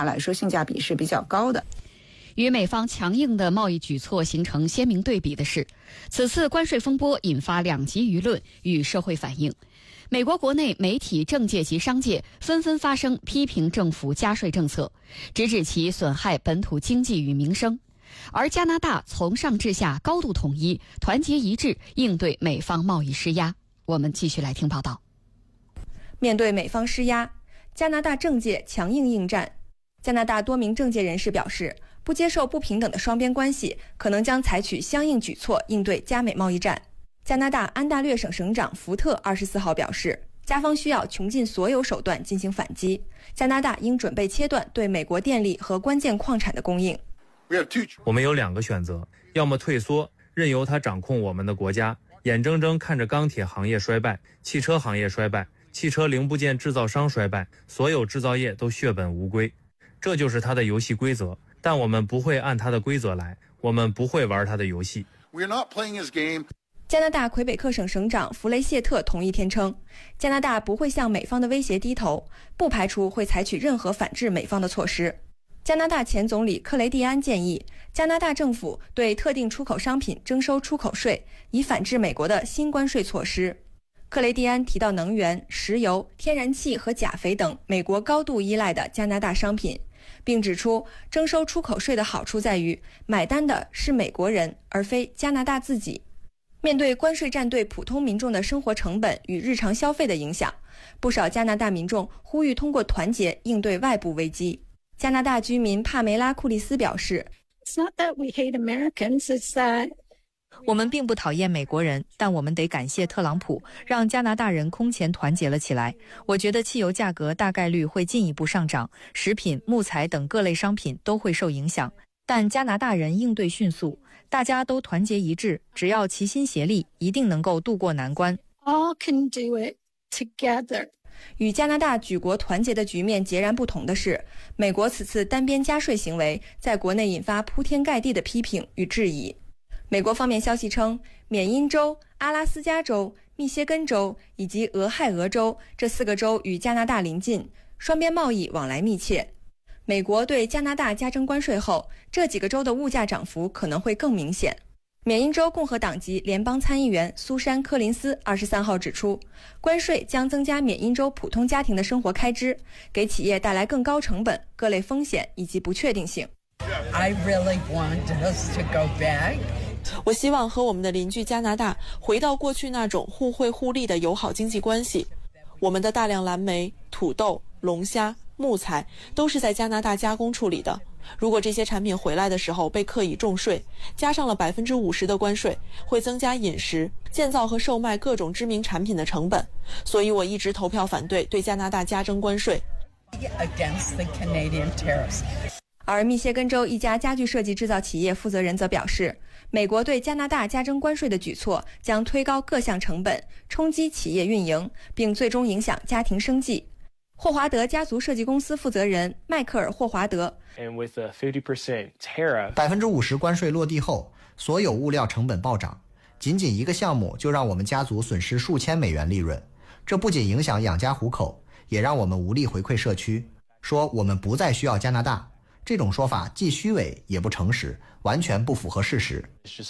它来说性价比是比较高的。 与美方强硬的贸易举措形成鲜明对比的是，此次关税风波引发两极舆论与社会反应。美国国内媒体、政界及商界纷纷发声批评政府加税政策，直指其损害本土经济与民生。而加拿大从上至下高度统一、团结一致应对美方贸易施压。我们继续来听报道。 面对美方施压，加拿大政界强硬应战。加拿大多名政界人士表示，不接受不平等的双边关系，可能将采取相应举措应对加美贸易战。加拿大安大略省省长福特24号表示，加方需要穷尽所有手段进行反击，加拿大应准备切断对美国电力和关键矿产的供应。 我们有2个选择，要么退缩，任由他掌控我们的国家，眼睁睁看着钢铁行业衰败，汽车行业衰败，汽车零部件制造商衰败，所有制造业都血本无归。这就是他的游戏规则，但我们不会按他的规则来，我们不会玩他的游戏。 加拿大魁北克省省长弗雷谢特同一天称，加拿大不会向美方的威胁低头，不排除会采取任何反制美方的措施。加拿大前总理克雷蒂安建议，加拿大政府对特定出口商品征收出口税，以反制美国的新关税措施。克雷蒂安提到能源、石油、天然气和钾肥等美国高度依赖的加拿大商品，并指出征收出口税的好处在于买单的是美国人，而非加拿大自己。面对关税战对普通民众的生活成本与日常消费的影响，不少加拿大民众呼吁通过团结应对外部危机。加拿大居民帕梅拉·库利斯表示， It's not that we hate Americans, it's that 我们并不讨厌美国人，但我们得感谢特朗普，让加拿大人空前团结了起来。我觉得汽油价格大概率会进一步上涨，食品、木材等各类商品都会受影响。但加拿大人应对迅速，大家都团结一致，只要齐心协力，一定能够渡过难关。 all can do it together。 与加拿大举国团结的局面截然不同的是，美国此次单边加税行为在国内引发铺天盖地的批评与质疑。美国方面消息称，缅因州、阿拉斯加州、密歇根州以及俄亥俄州这4个州与加拿大邻近，双边贸易往来密切。美国对加拿大加征关税后，这几个州的物价涨幅可能会更明显。缅因州共和党籍联邦参议员苏珊·柯林斯23号指出，关税将增加缅因州普通家庭的生活开支，给企业带来更高成本、各类风险以及不确定性。 I really want us to go back。 我希望和我们的邻居加拿大回到过去那种互惠互利的友好经济关系。我们的大量蓝莓、土豆、龙虾、木材都是在加拿大加工处理的。如果这些产品回来的时候被刻意重税，加上了50%的关税，会增加饮食、建造和售卖各种知名产品的成本。所以我一直投票反对对加拿大加征关税。 而密歇根州一家家具设计制造企业负责人则表示，美国对加拿大加征关税的举措将推高各项成本，冲击企业运营，并最终影响家庭生计。霍华德家族设计公司负责人迈克尔·霍华德 ，50% 关税落地后，所有物料成本暴涨，仅仅一个项目就让我们家族损失数千美元利润。这不仅影响养家糊口，也让我们无力回馈社区，说我们不再需要加拿大。这种说法既虚伪也不诚实，完全不符合事实。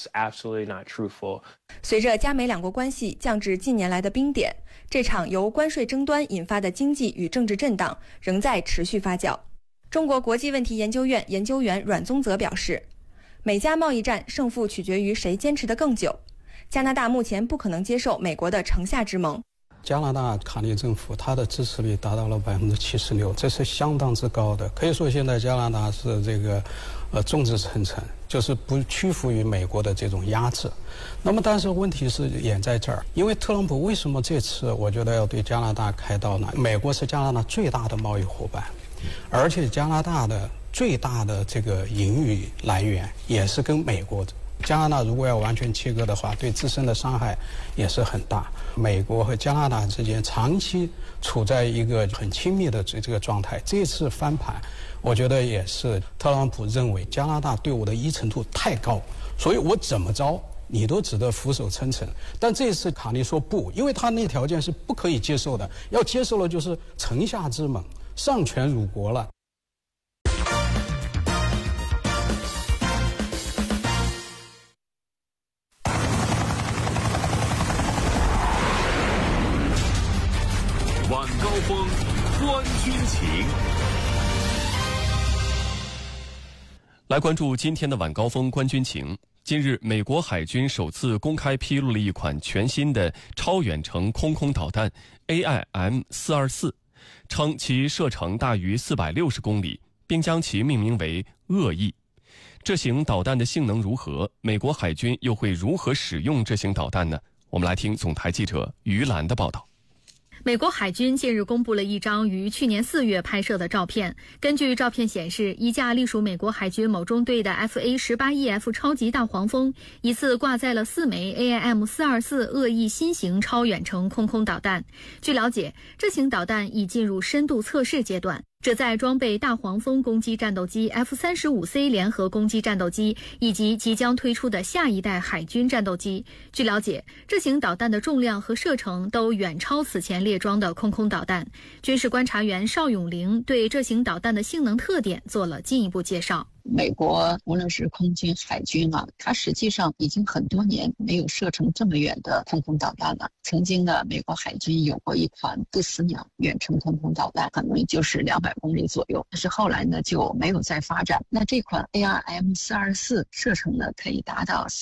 随着加美两国关系降至近年来的冰点，这场由关税争端引发的经济与政治震荡仍在持续发酵。中国国际问题研究院研究员阮宗泽表示，美加贸易战胜负取决于谁坚持得更久。加拿大目前不可能接受美国的城下之盟。 加拿大卡尼政府它的支持率达到了76%，这是相当之高的。可以说现在加拿大是这个众志成城，就是不屈服于美国的这种压制。那么但是问题是也在这儿，因为特朗普为什么这次我觉得要对加拿大开刀呢？美国是加拿大最大的贸易伙伴，而且加拿大的最大的这个盈余来源也是跟美国的。加拿大如果要完全切割的话，对自身的伤害也是很大。美国和加拿大之间长期处在一个很亲密的这个状态，这次翻盘我觉得也是特朗普认为加拿大对我的依存度太高，所以我怎么着你都只得俯首称臣。但这次卡尼说不，因为他那条件是不可以接受的，要接受了就是城下之盟，丧权辱国了。 来关注今天的晚高峰观军情。近日，美国海军首次公开披露了一款全新的超远程空导弹 AIM-424， 称其射程大于460公里，并将其命名为恶意。这型导弹的性能如何？美国海军又会如何使用这型导弹呢？我们来听总台记者于兰的报道。 美国海军近日公布了一张于去年4月拍摄的照片。根据照片显示，一架隶属美国海军某中队的 FA-18EF 超级大黄蜂疑似挂载了4枚 AIM-424 恶意新型超远程空导弹。据了解，这型导弹已进入深度测试阶段，旨在装备大黄蜂攻击战斗机 F-35C 联合攻击战斗机以及即将推出的下一代海军战斗机。据了解，这型导弹的重量和射程都远超此前列装的空导弹。军事观察员邵永玲对这型导弹的性能特点做了进一步介绍。 美国无论是空军、海军它实际上已经很多年没有射程这么远的空导弹了。曾经呢，美国海军有过一款不死鸟远程空导弹，可能就是200公里左右，但是后来呢就没有再发展。那这款 AIM-424 射程呢可以达到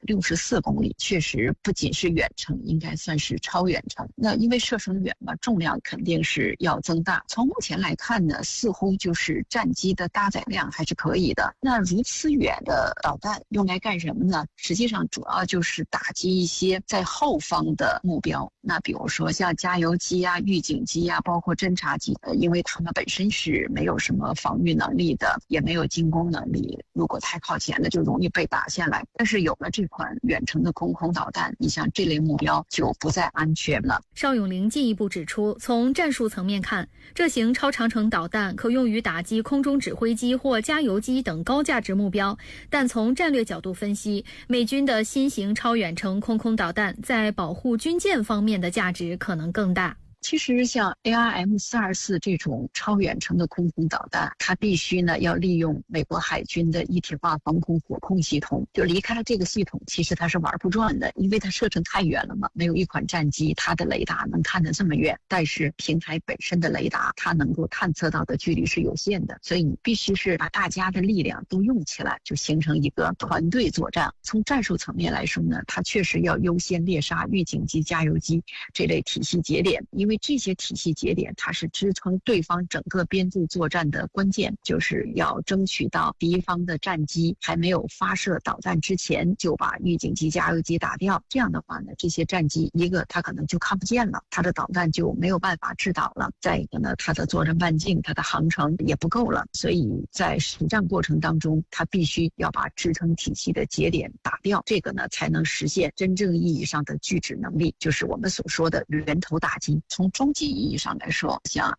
464公里，确实不仅是远程，应该算是超远程。那因为射程远嘛，重量肯定是要增大。从目前来看呢，似乎就是战机的搭载量还是可以的。那如此远的导弹用来干什么呢？实际上主要就是打击一些在后方的目标。那比如说像加油机啊、预警机啊，包括侦察机，因为它们本身是没有什么防御能力的，也没有进攻能力，如果太靠前了就容易被打下来。但是有了这款远程的空导弹，你像这类目标就不再安全了。 邵永玲进一步指出，从战术层面看，这型超长程导弹可用于打击空中指挥机或加油机等高价值目标，但从战略角度分析，美军的新型超远程空导弹在保护军舰方面的价值可能更大。 其实像 AIM-424 这种超远程的空导弹，它必须呢要利用美国海军的一体化防空火控系统。就离开了这个系统，其实它是玩不转的，因为它射程太远了嘛。没有一款战机它的雷达能看得这么远，但是平台本身的雷达它能够探测到的距离是有限的，所以你必须是把大家的力量都用起来，就形成一个团队作战。从战术层面来说呢，它确实要优先猎杀预警机、加油机这类体系节点，因为这些体系节点它是支撑对方整个编队作战的关键，就是要争取到敌方的战机还没有发射导弹之前就把预警机、加油机打掉。这样的话呢，这些战机一个它可能就看不见了，它的导弹就没有办法制导了，再一个呢，它的作战半径、它的航程也不够了。所以在实战过程当中，它必须要把支撑体系的节点打掉，这个呢才能实现真正意义上的拒止能力，就是我们所说的源头打击。从终极意义上来说，像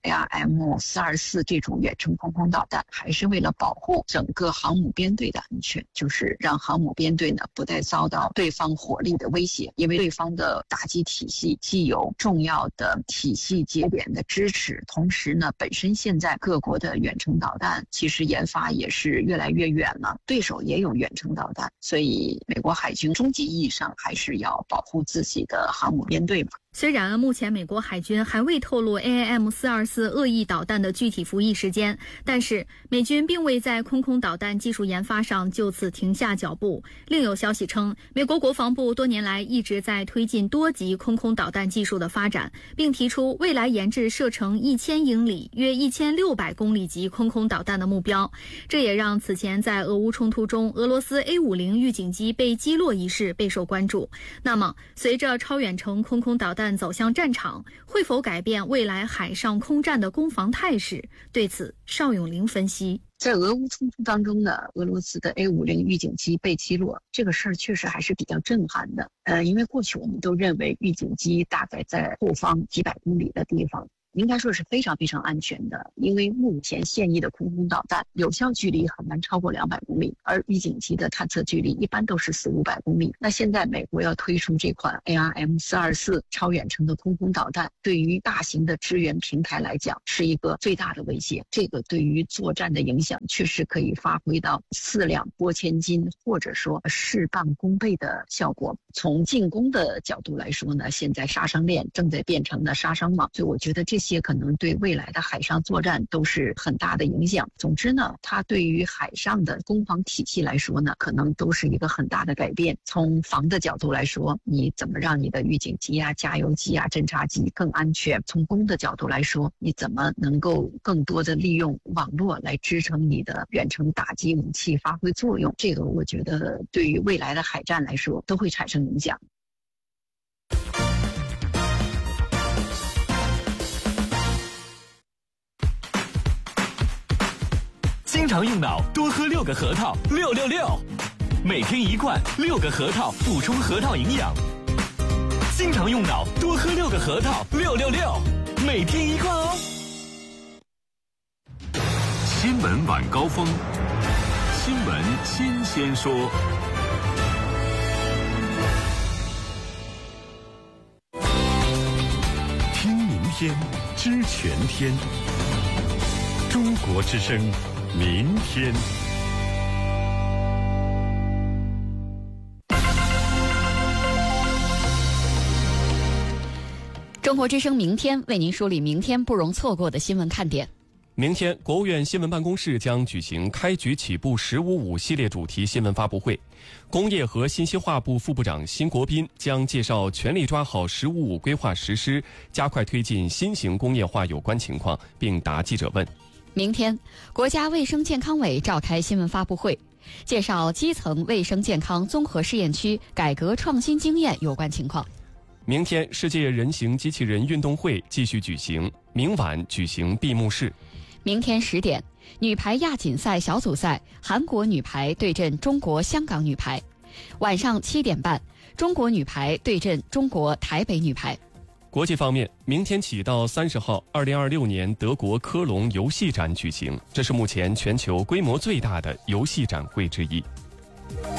AIM-424 这种远程空导弹还是为了保护整个航母编队的安全，就是让航母编队呢不再遭到对方火力的威胁，因为对方的打击体系既有重要的体系节点的支持，同时呢本身现在各国的远程导弹其实研发也是越来越远了，对手也有远程导弹，所以美国海军终极意义上还是要保护自己的航母编队嘛。 虽然目前美国海军还未透露 AIM-424 恶意导弹的具体服役时间，但是美军并未在空导弹技术研发上就此停下脚步。另有消息称，美国国防部多年来一直在推进多级空导弹技术的发展，并提出未来研制射程1000英里约1600公里级空导弹的目标。这也让此前在俄乌冲突中俄罗斯 A50 预警机被击落一事备受关注。那么随着超远程空导弹走向战场，会否改变未来海上空战的攻防态势？对此，邵永玲分析， 在俄乌冲突当中呢，俄罗斯的 A50 预警机被击落，这个事儿确实还是比较震撼的。因为过去我们都认为预警机大概在后方几百公里的地方，应该说是非常非常安全的，因为目前现役的空导弹有效距离很难超过200公里，而预警机的探测距离一般都是400-500公里。那现在美国要推出这款 AIM-424 超远程的空导弹，对于大型的支援平台来讲是一个最大的威胁，这个对于作战的影响确实可以发挥到4两拨千斤，或者说事半功倍的效果。从进攻的角度来说呢，现在杀伤链正在变成了杀伤网，所以我觉得这些可能对未来的海上作战都是很大的影响。总之呢，它对于海上的攻防体系来说呢，可能都是一个很大的改变。从防的角度来说，你怎么让你的预警机啊、加油机啊、侦察机更安全；从攻的角度来说，你怎么能够更多的利用网络来支撑你的远程打击武器发挥作用。这个我觉得对于未来的海战来说都会产生影响。 经常用脑，多喝6个核桃，666，每天1罐，6个核桃补充核桃营养。经常用脑，多喝6个核桃，666，每天1罐哦。 新闻晚高峰，新闻新鲜说。听明天，知全天。中国之声，明天。 中国之声明天为您梳理明天不容错过的新闻看点。 明天，国务院新闻办公室将举行开局起步“15.5”系列主题新闻发布会。工业和信息化部副部长辛国斌将介绍全力抓好“15.5”规划实施，加快推进新型工业化有关情况，并答记者问。 明天，国家卫生健康委召开新闻发布会，介绍基层卫生健康综合试验区改革创新经验有关情况。 明天，世界人形机器人运动会继续举行，明晚举行闭幕式。 明天10点，女排亚锦赛小组赛，韩国女排对阵中国香港女排。晚上7点半，中国女排对阵中国台北女排。 国际方面，明天起到30号，2026年德国科隆游戏展举行，这是目前全球规模最大的游戏展会之一。